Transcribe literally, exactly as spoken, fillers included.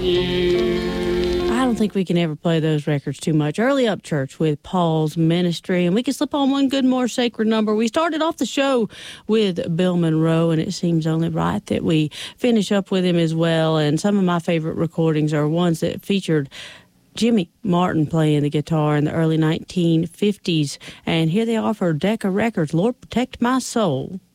I don't think we can ever play those records too much. Early Up Church with Paul's Ministry, and we can slip on one good more sacred number. We started off the show with Bill Monroe, and it seems only right that we finish up with him as well. And some of my favorite recordings are ones that featured Jimmy Martin playing the guitar in the early nineteen fifties. And here they are for Decca Records, Lord Protect My Soul.